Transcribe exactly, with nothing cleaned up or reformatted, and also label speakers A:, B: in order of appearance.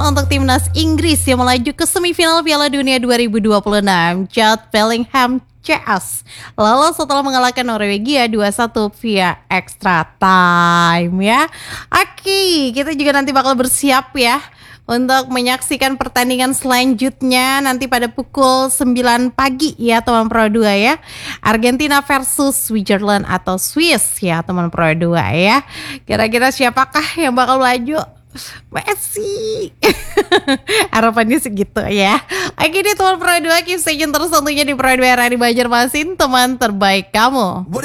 A: untuk timnas Inggris yang melaju ke semifinal Piala Dunia dua ribu dua puluh enam. Jude Bellingham C S lolos setelah mengalahkan Norwegia dua satu via extra time ya. Oke, kita juga nanti bakal bersiap ya untuk menyaksikan pertandingan selanjutnya nanti pada pukul sembilan pagi ya teman Pro dua ya. Argentina versus Switzerland atau Swiss ya teman Pro dua ya. Kira-kira siapakah yang bakal maju? Messi. Harapannya segitu ya. Oke deh teman Pro dua, keep stay tune terus tentunya di Pro dua R A di Banjarmasin, teman terbaik kamu.